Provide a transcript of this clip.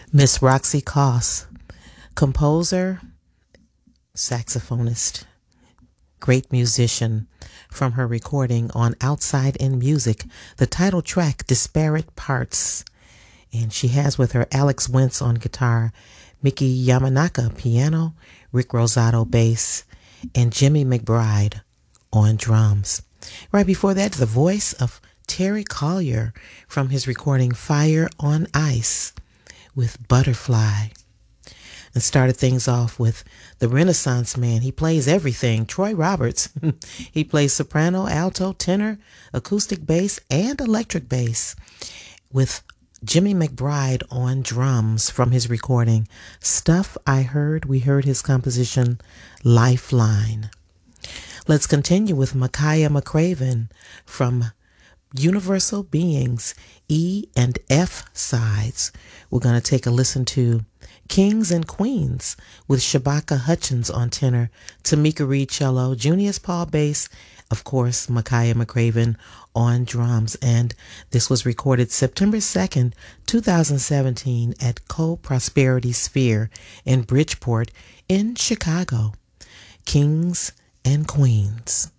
Miss Roxy Coss, composer, saxophonist, great musician, from her recording on Outside in Music, the title track Disparate Parts. And she has with her Alex Wentz on guitar, Mickey Yamanaka piano, Rick Rosato bass, and Jimmy McBride on drums. Right before that, the voice of Terry Collier from his recording Fire on Ice with Butterfly. And started things off with the Renaissance man. He plays everything. Troy Roberts. He plays soprano, alto, tenor, acoustic bass, and electric bass with Jimmy McBride on drums from his recording Stuff I Heard. We heard his composition Lifeline. Let's continue with Makaya McCraven from Universal Beings E and F sides. We're going to take a listen to Kings and Queens with Shabaka Hutchins on tenor, Tamika Reed cello, Junius Paul bass, of course, Makaya McCraven on drums. And this was recorded September 2nd, 2017 at Co-Prosperity Sphere in Bridgeport in Chicago. Kings and Queens.